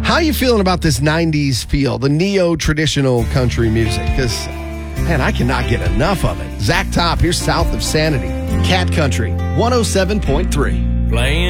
How you feeling about this 90s feel, the neo-traditional country music? Because, man, I cannot get enough of it. Zach Top, here's South of Sanity. Cat Country, 107.3. Playing